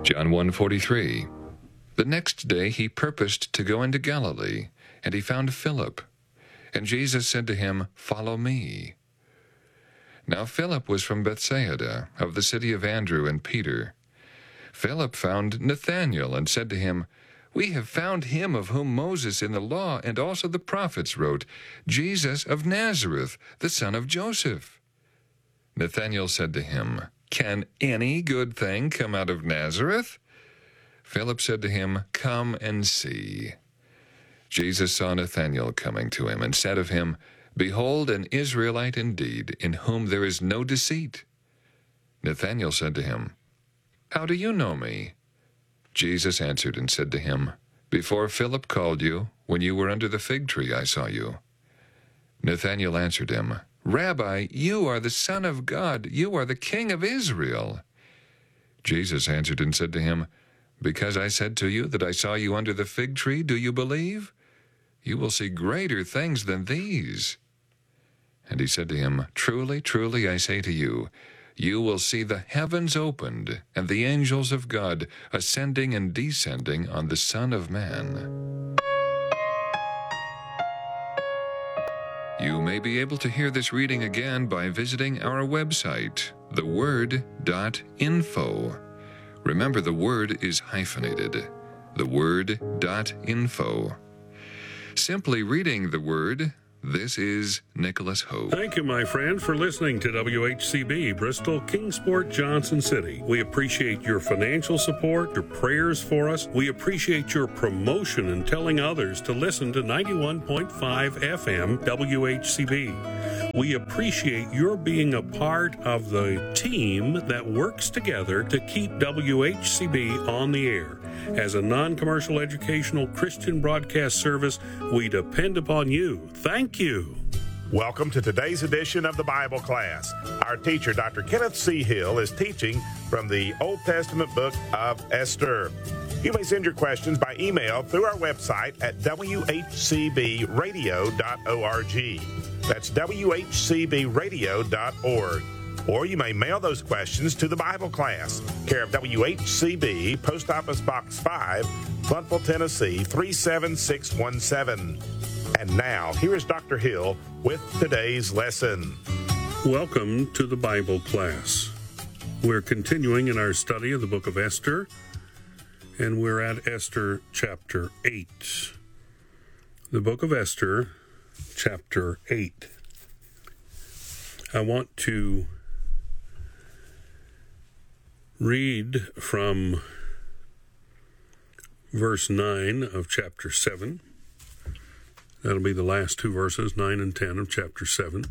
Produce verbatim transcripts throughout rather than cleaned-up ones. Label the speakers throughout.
Speaker 1: John one forty-three. The next day he purposed to go into Galilee, and he found Philip. And Jesus said to him, "Follow me." Now Philip was from Bethsaida, of the city of Andrew and Peter. Philip found Nathanael and said to him, "We have found him of whom Moses in the law and also the prophets wrote, Jesus of Nazareth, the son of Joseph." Nathanael said to him, "Can any good thing come out of Nazareth?" Philip said to him, "Come and see." Jesus saw Nathanael coming to him and said of him, "Behold, an Israelite indeed, in whom there is no deceit." Nathanael said to him, "How do you know me?" Jesus answered and said to him, "Before Philip called you, when you were under the fig tree, I saw you." Nathanael answered him, "Rabbi, you are the Son of God. You are the King of Israel." Jesus answered and said to him, "Because I said to you that I saw you under the fig tree, do you believe? You will see greater things than these." And he said to him, "Truly, truly, I say to you, you will see the heavens opened, and the angels of God ascending and descending on the Son of Man." You may be able to hear this reading again by visiting our website, the word dot info. Remember, the word is hyphenated, the word dot info. Simply reading the Word, this is Nicholas Hope.
Speaker 2: Thank you, my friend, for listening to W H C B, Bristol, Kingsport, Johnson City. We appreciate your financial support, your prayers for us. We appreciate your promotion and telling others to listen to ninety-one point five F M W H C B. We appreciate your being a part of the team that works together to keep W H C B on the air. As a non-commercial educational Christian broadcast service, we depend upon you. Thank you.
Speaker 3: Welcome to today's edition of the Bible class. Our teacher, Doctor Kenneth C. Hill, is teaching from the Old Testament book of Esther. You may send your questions by email through our website at w h c b radio dot org. That's w h c b radio dot org. Or you may mail those questions to the Bible class, care of W H C B, Post Office Box five, Blountville, Tennessee, three seven six one seven. And now, here is Doctor Hill with today's lesson.
Speaker 2: Welcome to the Bible class. We're continuing in our study of the book of Esther, and we're at Esther chapter eight. The book of Esther, chapter eight. I want to read from verse nine of chapter seven. That'll be the last two verses, nine and ten of chapter seven.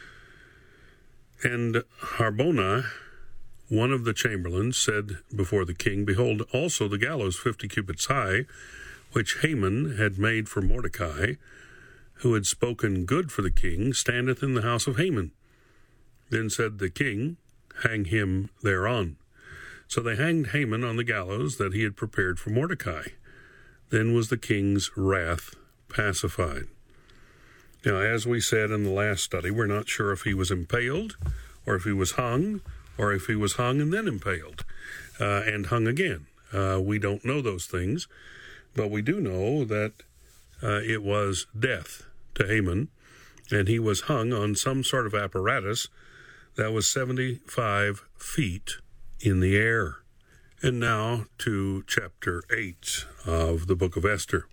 Speaker 2: And Harbona, one of the chamberlains, said before the king, "Behold, also the gallows fifty cubits high, which Haman had made for Mordecai, who had spoken good for the king, standeth in the house of Haman." Then said the king, "Hang him thereon." So they hanged Haman on the gallows that he had prepared for Mordecai. Then was the king's wrath pacified. Now, as we said in the last study, we're not sure if he was impaled, or if he was hung, or if he was hung and then impaled, uh, and hung again. Uh, we don't know those things, but we do know that uh, it was death to Haman, and he was hung on some sort of apparatus that was seventy-five feet in the air. And now to chapter eight of the book of Esther.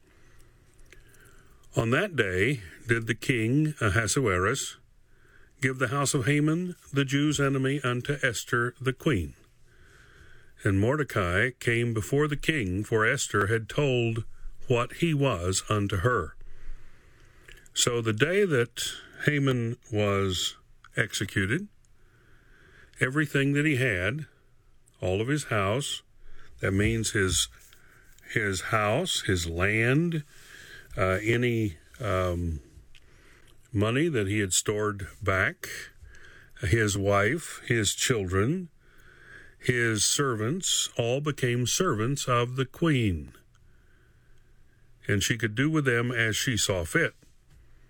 Speaker 2: On that day did the king Ahasuerus give the house of Haman, the Jews' enemy, unto Esther the queen. And Mordecai came before the king, for Esther had told what he was unto her. So the day that Haman was executed, everything that he had, all of his house, that means his his house, his land, uh, any um, money that he had stored back, his wife, his children, his servants, all became servants of the queen. And she could do with them as she saw fit.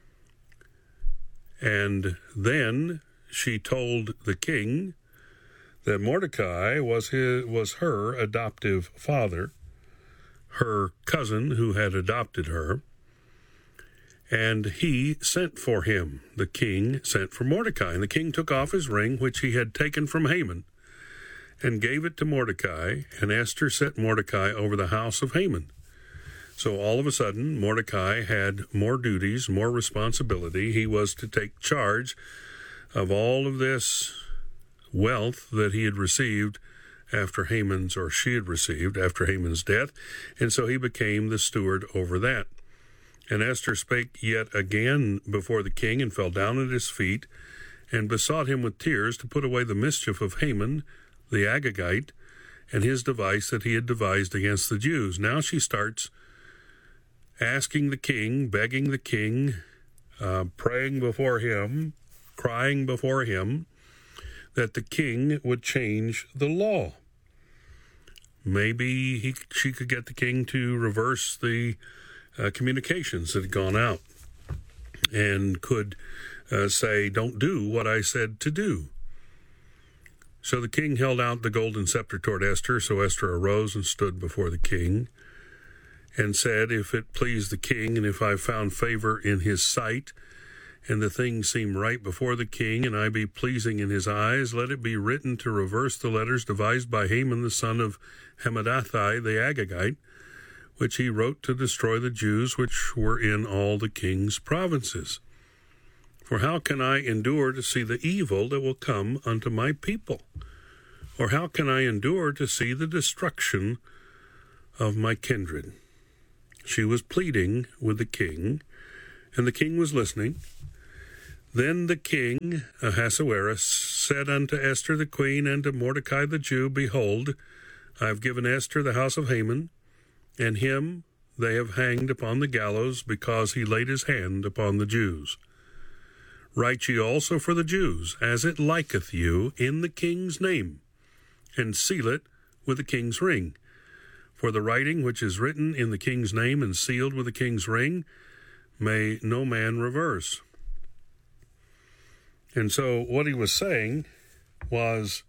Speaker 2: And then she told the king that Mordecai was his, was her adoptive father, her cousin who had adopted her, and he sent for him. The king sent for Mordecai, and the king took off his ring, which he had taken from Haman, and gave it to Mordecai, and Esther set Mordecai over the house of Haman. So all of a sudden, Mordecai had more duties, more responsibility. He was to take charge of all of this wealth that he had received after Haman's, or she had received after Haman's death, and so he became the steward over that. And Esther spake yet again before the king, and fell down at his feet, and besought him with tears to put away the mischief of Haman the Agagite, and his device that he had devised against the Jews. Now she starts asking the king, begging the king, uh, praying before him, crying before him, that the king would change the law. Maybe he, she could get the king to reverse the uh, communications that had gone out, and could uh, say, don't do what I said to do. So the king held out the golden scepter toward Esther. So Esther arose and stood before the king, and said, if it please the king, and if I found favor in his sight, and the thing seem right before the king, and I be pleasing in his eyes, let it be written to reverse the letters devised by Haman the son of Hammedatha the Agagite, which he wrote to destroy the Jews which were in all the king's provinces. For how can I endure to see the evil that will come unto my people? Or how can I endure to see the destruction of my kindred? She was pleading with the king, and the king was listening. Then the king, Ahasuerus, said unto Esther the queen, and to Mordecai the Jew, Behold, I have given Esther the house of Haman, and him they have hanged upon the gallows, because he laid his hand upon the Jews. Write ye also for the Jews, as it liketh you, in the king's name, and seal it with the king's ring. For the writing which is written in the king's name and sealed with the king's ring may no man reverse. And so what he was saying was,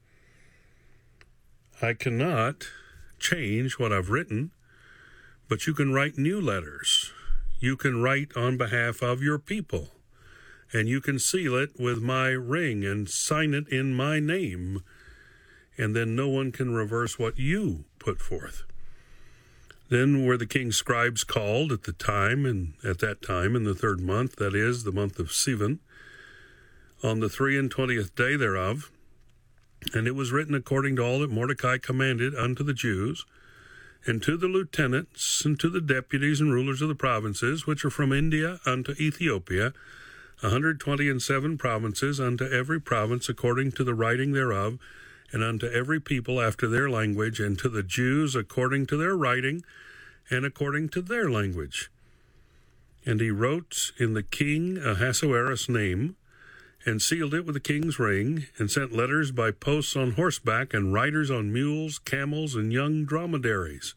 Speaker 2: I cannot change what I've written, but you can write new letters. You can write on behalf of your people, and you can seal it with my ring and sign it in my name, and then no one can reverse what you put forth. Then were the king's scribes called at the time, and at that time in the third month, that is, the month of Sivan, on the three and twentieth day thereof, and it was written according to all that Mordecai commanded unto the Jews, and to the lieutenants, and to the deputies and rulers of the provinces, which are from India unto Ethiopia, a hundred twenty and seven provinces, unto every province according to the writing thereof, and unto every people after their language, and to the Jews according to their writing, and according to their language. And he wrote in the king Ahasuerus' name, and sealed it with the king's ring, and sent letters by posts on horseback, and riders on mules, camels, and young dromedaries,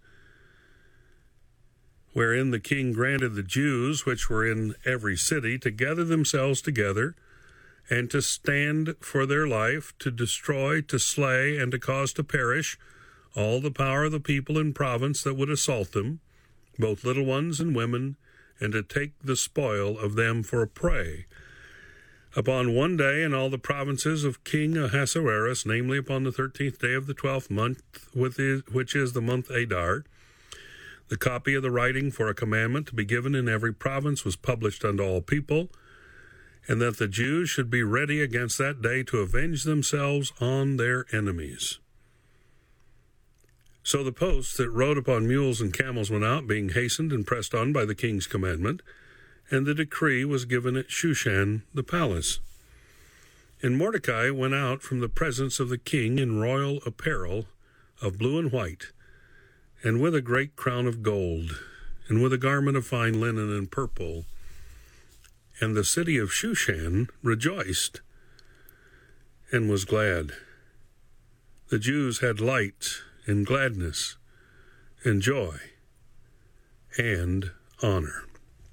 Speaker 2: wherein the king granted the Jews which were in every city to gather themselves together, and to stand for their life, to destroy, to slay, and to cause to perish all the power of the people in province that would assault them, both little ones and women, and to take the spoil of them for a prey. Upon one day in all the provinces of King Ahasuerus, namely upon the thirteenth day of the twelfth month, which is the month Adar, the copy of the writing for a commandment to be given in every province was published unto all people, and that the Jews should be ready against that day to avenge themselves on their enemies. So the posts that rode upon mules and camels went out, being hastened and pressed on by the king's commandment, and the decree was given at Shushan the palace. And Mordecai went out from the presence of the king in royal apparel of blue and white, and with a great crown of gold, and with a garment of fine linen and purple. And the city of Shushan rejoiced and was glad. The Jews had light and gladness and joy and honor.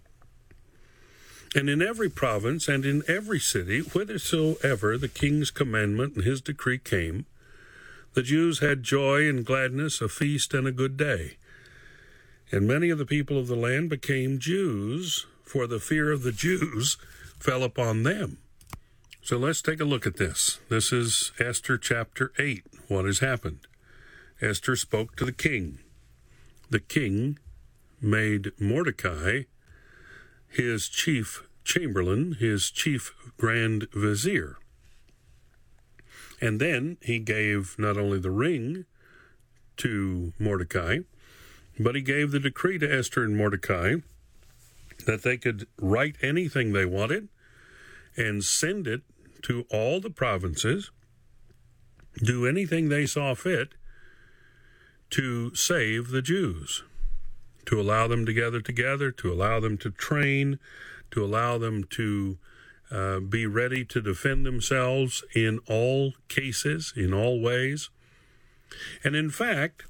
Speaker 2: And in every province and in every city, whithersoever the king's commandment and his decree came, the Jews had joy and gladness, a feast and a good day. And many of the people of the land became Jews, for the fear of the Jews fell upon them. So let's take a look at this. This is Esther chapter eight. What has happened? Esther spoke to the king. The king made Mordecai his chief chamberlain, his chief grand vizier. And then he gave not only the ring to Mordecai, but he gave the decree to Esther and Mordecai that they could write anything they wanted and send it to all the provinces, do anything they saw fit to save the Jews, to allow them to gather together, to allow them to train, to allow them to uh, be ready to defend themselves in all cases, in all ways. And in fact,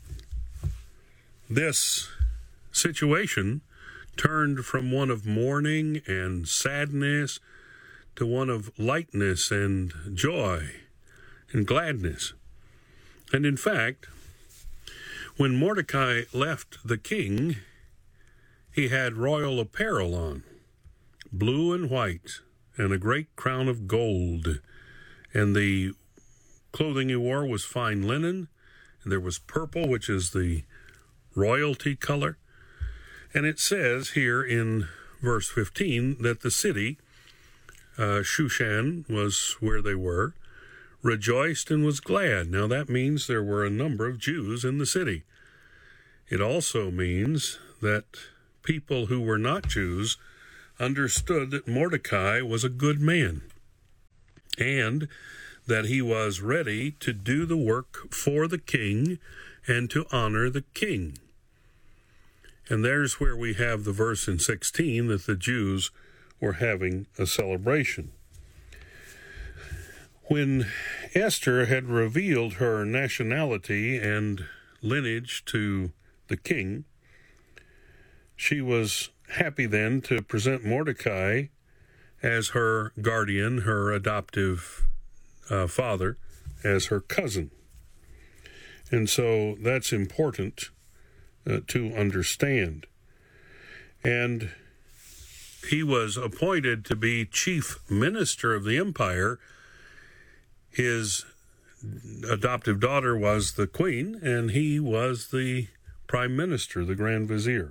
Speaker 2: this situation turned from one of mourning and sadness to one of lightness and joy and gladness. And in fact, when Mordecai left the king, he had royal apparel on, blue and white, and a great crown of gold. And the clothing he wore was fine linen, and there was purple, which is the royalty color. And it says here in verse fifteen that the city, uh, Shushan was where they were, rejoiced and was glad. Now that means there were a number of Jews in the city. It also means that people who were not Jews understood that Mordecai was a good man and that he was ready to do the work for the king and to honor the king. And there's where we have the verse in sixteen that the Jews were having a celebration. When Esther had revealed her nationality and lineage to the king, she was happy then to present Mordecai as her guardian, her adoptive uh, father, as her cousin. And so that's important uh, to understand. And he was appointed to be chief minister of the empire. His adoptive daughter was the queen, and he was the prime minister, the grand vizier.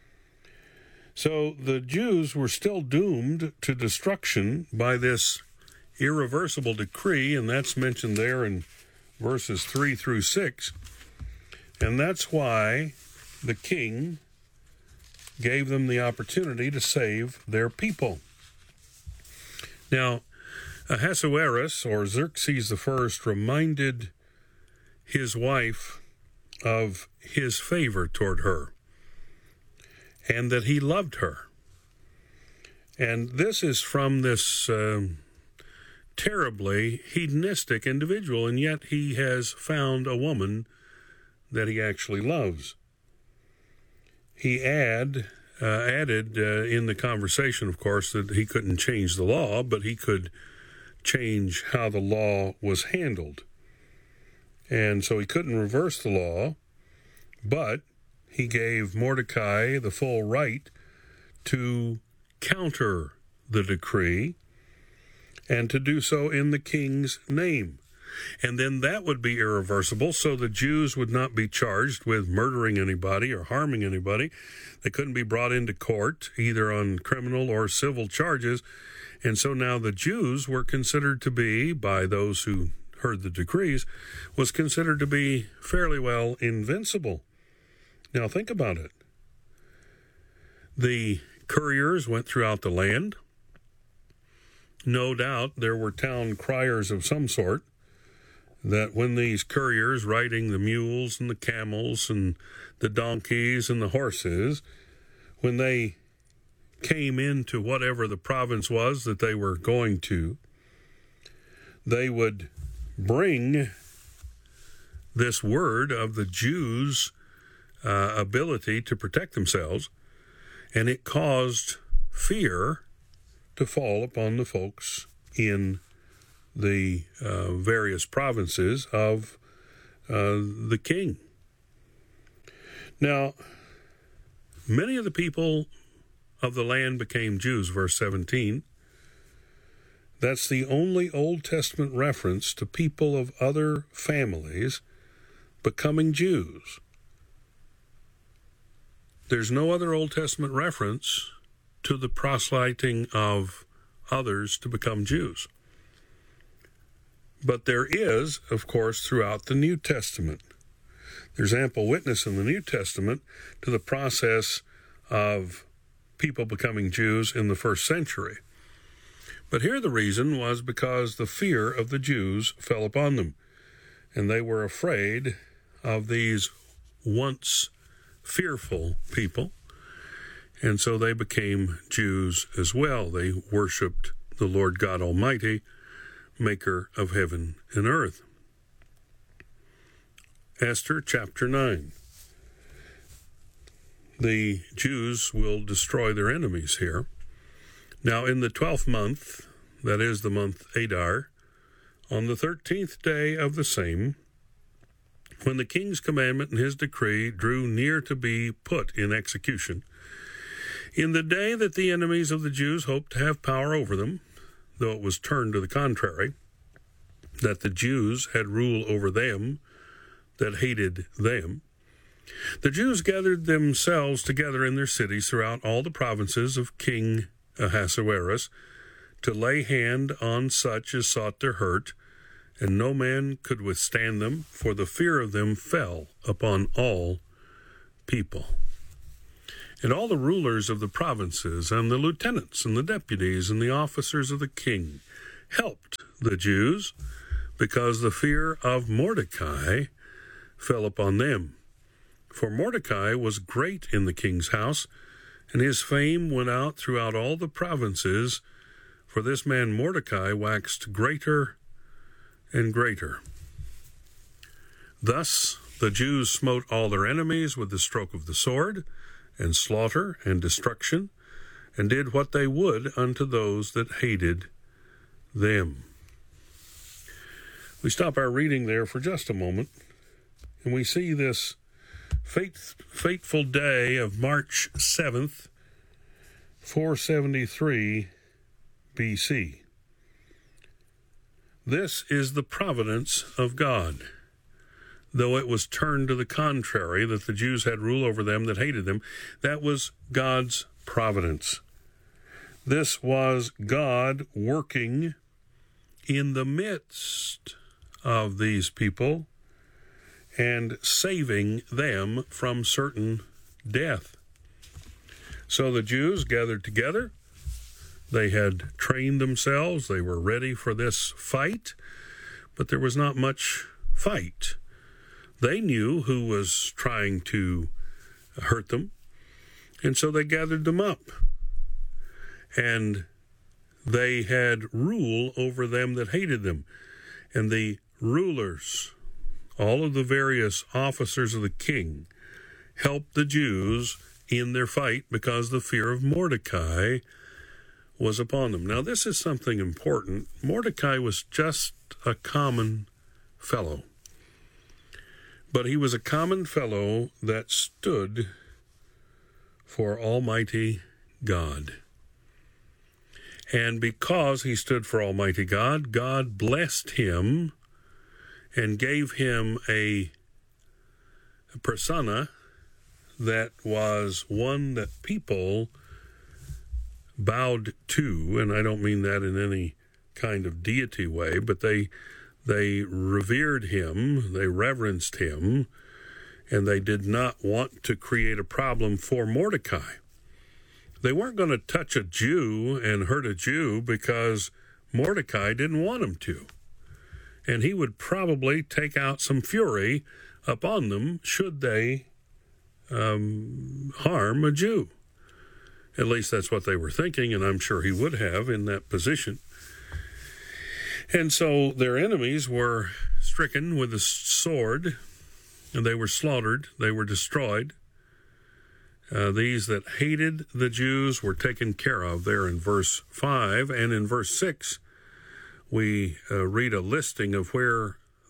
Speaker 2: So the Jews were still doomed to destruction by this irreversible decree, and that's mentioned there in verses three through six. And that's why the king gave them the opportunity to save their people. Now, Ahasuerus, or Xerxes the First, reminded his wife of his favor toward her, and that he loved her. And this is from this uh, terribly hedonistic individual, and yet he has found a woman that he actually loves. He add, uh, added uh, in the conversation, of course, that he couldn't change the law, but he could change how the law was handled. And so he couldn't reverse the law, but he gave Mordecai the full right to counter the decree and to do so in the king's name. And then that would be irreversible, so the Jews would not be charged with murdering anybody or harming anybody. They couldn't be brought into court, either on criminal or civil charges. And so now the Jews were considered to be, by those who heard the decrees, was considered to be fairly well invincible. Now think about it. The couriers went throughout the land. No doubt there were town criers of some sort, that when these couriers riding the mules and the camels and the donkeys and the horses, when they came into whatever the province was that they were going to, they would bring this word of the Jews' uh, ability to protect themselves, and it caused fear to fall upon the folks in the uh, various provinces of uh, the king. Now, many of the people of the land became Jews, verse seventeen. That's the only Old Testament reference to people of other families becoming Jews. There's no other Old Testament reference to the proselyting of others to become Jews. But there is, of course, throughout the New Testament. There's ample witness in the New Testament to the process of people becoming Jews in the first century. But here the reason was because the fear of the Jews fell upon them, and they were afraid of these once fearful people, and so they became Jews as well. They worshiped the Lord God Almighty, maker of heaven and earth. Esther chapter nine. The Jews will destroy their enemies here. Now in the twelfth month, that is the month Adar, on the thirteenth day of the same, when the king's commandment and his decree drew near to be put in execution, in the day that the enemies of the Jews hoped to have power over them, though it was turned to the contrary, that the Jews had rule over them that hated them, the Jews gathered themselves together in their cities throughout all the provinces of King Ahasuerus to lay hand on such as sought their hurt, and no man could withstand them, for the fear of them fell upon all people. And all the rulers of the provinces, and the lieutenants, and the deputies, and the officers of the king helped the Jews, because the fear of Mordecai fell upon them. For Mordecai was great in the king's house, and his fame went out throughout all the provinces, for this man Mordecai waxed greater and greater. Thus the Jews smote all their enemies with the stroke of the sword, and slaughter and destruction, and did what they would unto those that hated them. We stop our reading there for just a moment, and we see this fate, fateful day of March seventh, four seventy-three B C. This is the providence of God. Though it was turned to the contrary, that the Jews had rule over them that hated them, that was God's providence. This was God working in the midst of these people and saving them from certain death. So the Jews gathered together. They had trained themselves. They were ready for this fight, but there was not much fight. They knew who was trying to hurt them, and so they gathered them up. And they had rule over them that hated them. And the rulers, all of the various officers of the king, helped the Jews in their fight because the fear of Mordecai was upon them. Now, this is something important. Mordecai was just a common fellow. But he was a common fellow that stood for Almighty God. And because he stood for Almighty God, God blessed him and gave him a, a persona that was one that people bowed to, and I don't mean that in any kind of deity way, but they they revered him, they reverenced him, and they did not want to create a problem for Mordecai. They weren't going to touch a Jew and hurt a Jew because Mordecai didn't want him to. And he would probably take out some fury upon them should they um, harm a Jew. At least that's what they were thinking, and I'm sure he would have in that position. And so their enemies were stricken with the sword, and they were slaughtered, they were destroyed. Uh, these that hated the Jews were taken care of there in verse five, and in verse six we uh, read a listing of where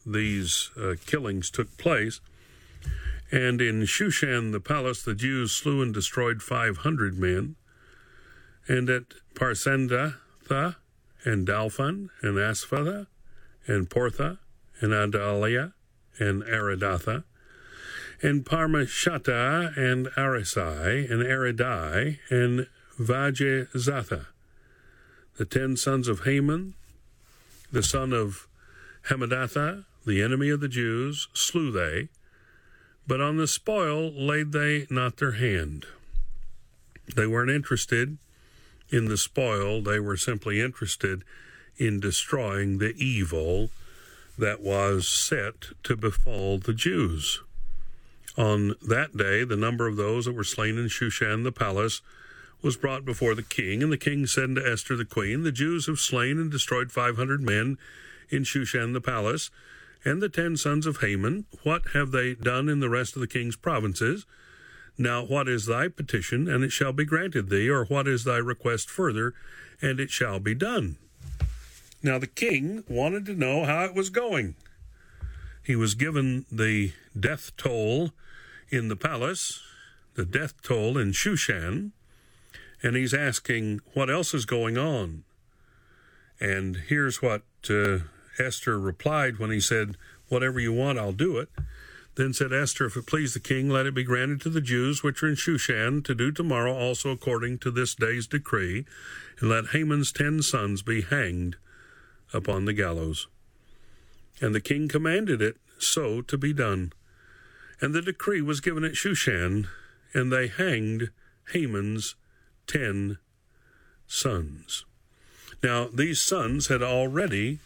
Speaker 2: these uh, killings took place. And in Shushan the palace, the Jews slew and destroyed five hundred men. And at Parsendatha, and Dalphon, and Asphatha, and Portha, and Adalia, and Aridatha, and Parmashata, and Arisai, and Aridai, and Vajezatha, the ten sons of Haman, the son of Hamadatha, the enemy of the Jews, slew they, but on the spoil laid they not their hand. They weren't interested in the spoil, they were simply interested in destroying the evil that was set to befall the Jews. On that day, the number of those that were slain in Shushan the palace was brought before the king, and the king said unto Esther the queen, The Jews have slain and destroyed five hundred men in Shushan the palace, and the ten sons of Haman. What have they done in the rest of the king's provinces? Now what is thy petition, and it shall be granted thee, or what is thy request further, and it shall be done? Now the king wanted to know how it was going. He was given the death toll in the palace, the death toll in Shushan, and he's asking what else is going on. And here's what uh, Esther replied when he said, Whatever you want, I'll do it. Then said Esther, If it please the king, let it be granted to the Jews which are in Shushan to do tomorrow also according to this day's decree, and let Haman's ten sons be hanged upon the gallows. And the king commanded it so to be done. And the decree was given at Shushan, and they hanged Haman's ten sons. Now, these sons had already